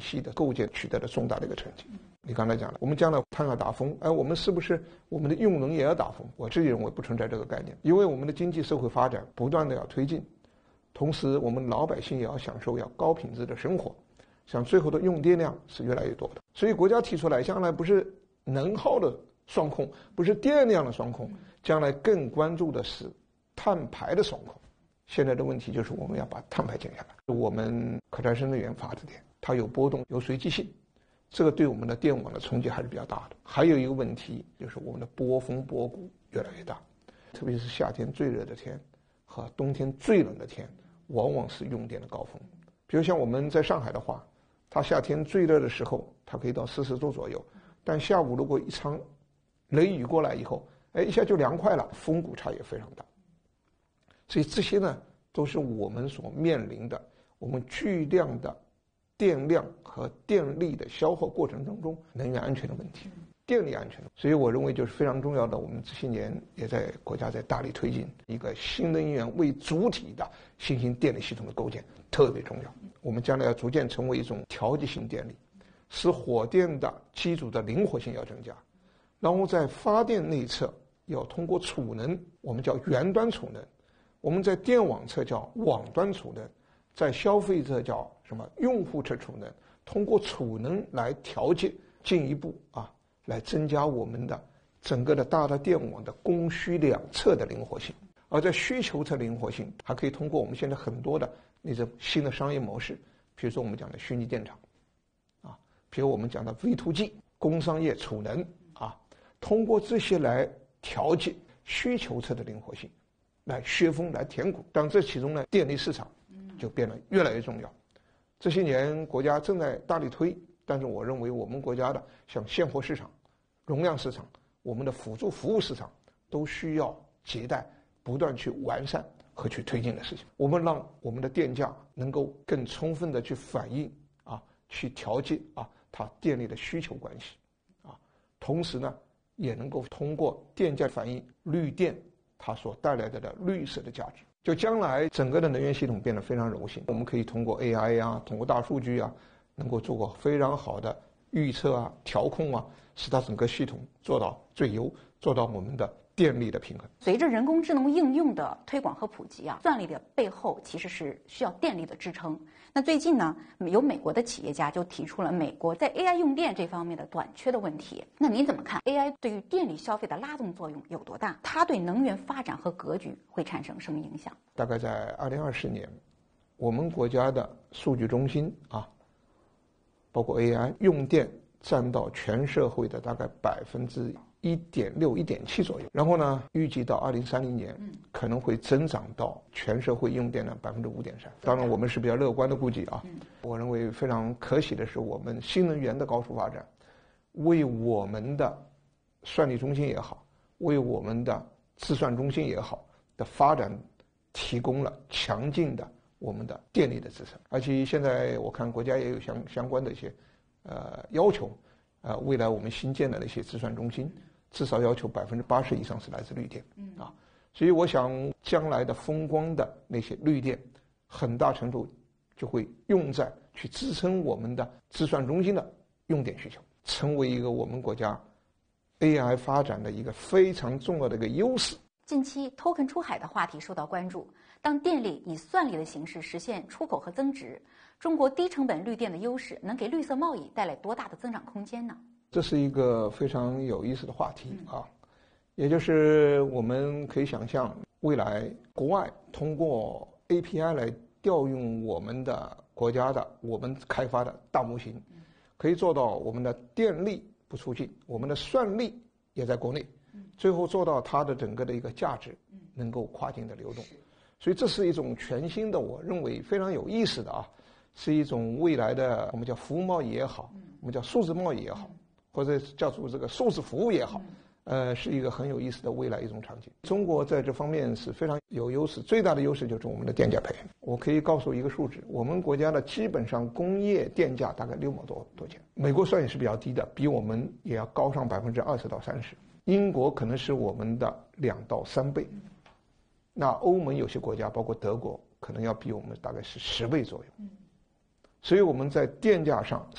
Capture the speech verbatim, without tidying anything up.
系的构建取得了重大的一个成绩。你刚才讲了，我们将来碳要打风，哎，我们是不是我们的用能也要打风？我自己认为不存在这个概念，因为我们的经济社会发展不断的要推进，同时我们老百姓也要享受要高品质的生活，像最后的用电量是越来越多的。所以国家提出来，将来不是能耗的双控，不是电量的双控，将来更关注的是碳排的双控。现在的问题就是我们要把碳排减下来。我们可再生能源发的电，它有波动，有随机性，这个对我们的电网的冲击还是比较大的。还有一个问题就是我们的波峰波谷越来越大，特别是夏天最热的天和冬天最冷的天，往往是用电的高峰。比如像我们在上海的话，它夏天最热的时候，它可以到四十度左右，但下午如果一场雷雨过来以后，哎，一下就凉快了，峰谷差也非常大。所以这些呢，都是我们所面临的，我们巨量的电量和电力的消耗过程当中能源安全的问题，电力安全。所以我认为就是非常重要的，我们这些年也在国家在大力推进一个新能源为主体的新型电力系统的构建，特别重要。我们将来要逐渐成为一种调节型电力，使火电的机组的灵活性要增加，然后在发电内侧要通过储能，我们叫源端储能，我们在电网侧叫网端储能，在消费者叫什么用户侧储能，通过储能来调节，进一步啊来增加我们的整个的大的电网的供需两侧的灵活性。而在需求侧灵活性，还可以通过我们现在很多的那种新的商业模式，比如说我们讲的虚拟电厂啊，比如我们讲的 V to G 工商业储能啊，通过这些来调节需求侧的灵活性，来削峰来填谷。当这其中呢，电力市场就变得越来越重要。这些年国家正在大力推，但是我认为我们国家的像现货市场、容量市场、我们的辅助服务市场都需要迭代，不断去完善和去推进的事情。我们让我们的电价能够更充分的去反映啊，去调节啊它电力的需求关系啊，同时呢，也能够通过电价反映绿电它所带来的的绿色的价值。就将来整个的能源系统变得非常柔性，我们可以通过 A I 啊，通过大数据啊，能够做过非常好的预测啊、调控啊，使它整个系统做到最优，做到我们的电力的平衡。 随着人工智能应用的推广和普及啊，算力的背后其实是需要电力的支撑。那最近呢，有美国的企业家就提出了美国在 A I 用电这方面的短缺的问题。那您怎么看 A I 对于电力消费的拉动作用有多大？它对能源发展和格局会产生什么影响？ 大概在二零二四年，我们国家的数据中心啊，包括 A I 用电占到全社会的大概百分之一点六、一点七左右。然后呢，预计到二零三零年可能会增长到全社会用电的百分之五点三。当然，我们是比较乐观的估计啊。我认为非常可喜的是，我们新能源的高速发展，为我们的算力中心也好，为我们的计算中心也好的发展提供了强劲的我们的电力的支撑。而且现在我看国家也有相相关的一些呃要求，呃，未来我们新建的那些计算中心，至少要求百分之八十以上是来自绿电，啊，所以我想将来的风光的那些绿电，很大程度就会用在去支撑我们的计算中心的用电需求，成为一个我们国家 A I 发展的一个非常重要的一个优势。 近期 token 出海的话题受到关注，当电力以算力的形式实现出口和增值，中国低成本绿电的优势能给绿色贸易带来多大的增长空间呢？ 这是一个非常有意思的话题啊，也就是我们可以想象，未来国外通过 A P I 来调用我们的国家的我们开发的大模型，可以做到我们的电力不出境，我们的算力也在国内，最后做到它的整个的一个价值能够跨境的流动。所以这是一种全新的，我认为非常有意思的啊，是一种未来的我们叫服务贸易也好，我们叫数字贸易也好，或者叫做这个数字服务也好，呃，是一个很有意思的未来一种场景。中国在这方面是非常有优势，最大的优势就是我们的电价配。我可以告诉一个数字，我们国家的基本上工业电价大概六毛多多钱，美国算也是比较低的，比我们也要高上百分之二十到三十，英国可能是我们的两到三倍。那欧盟有些国家，包括德国，可能要比我们大概是十倍左右。所以我们在电价上